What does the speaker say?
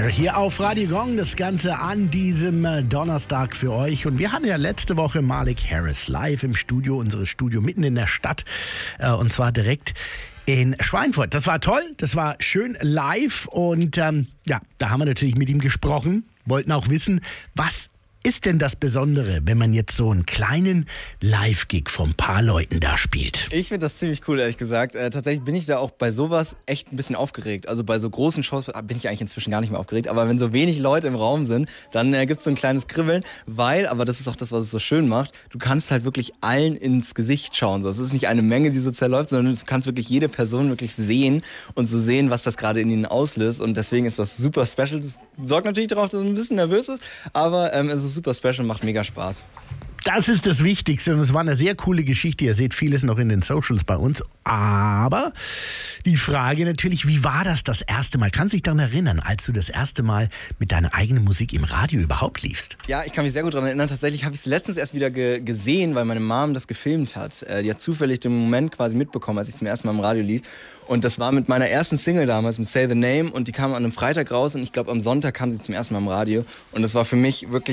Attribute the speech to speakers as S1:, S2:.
S1: Together hier auf Radio Gong. Das Ganze an diesem Donnerstag für euch. Und wir hatten ja letzte Woche Malik Harris live im Studio, unseres Studio mitten in der Stadt. Und zwar direkt in Schweinfurt. Das war toll, das war schön live. Und da haben wir natürlich mit ihm gesprochen, wollten auch wissen, was ist denn das Besondere, wenn man jetzt so einen kleinen Live-Gig von ein paar Leuten da spielt?
S2: Ich finde das ziemlich cool, ehrlich gesagt. Tatsächlich bin ich da auch bei sowas echt ein bisschen aufgeregt. Also bei so großen Shows bin ich eigentlich inzwischen gar nicht mehr aufgeregt. Aber wenn so wenig Leute im Raum sind, dann gibt es so ein kleines Kribbeln. Weil, aber das ist auch das, was es so schön macht, du kannst halt wirklich allen ins Gesicht schauen. So, es ist nicht eine Menge, die so zerläuft, sondern du kannst wirklich jede Person wirklich sehen und so sehen, was das gerade in ihnen auslöst. Und deswegen ist das super special. Das sorgt natürlich darauf, dass man ein bisschen nervös ist. Aber es ist super special, macht mega Spaß.
S1: Das ist das Wichtigste und es war eine sehr coole Geschichte. Ihr seht vieles noch in den Socials bei uns. Aber die Frage natürlich, wie war das erste Mal? Kannst du dich daran erinnern, als du das erste Mal mit deiner eigenen Musik im Radio überhaupt liefst?
S2: Ja, ich kann mich sehr gut daran erinnern. Tatsächlich habe ich es letztens erst wieder gesehen, weil meine Mom das gefilmt hat. Die hat zufällig den Moment quasi mitbekommen, als ich zum ersten Mal im Radio lief. Und das war mit meiner ersten Single damals, mit Say the Name. Und die kam an einem Freitag raus und ich glaube am Sonntag kam sie zum ersten Mal im Radio. Und das war für mich wirklich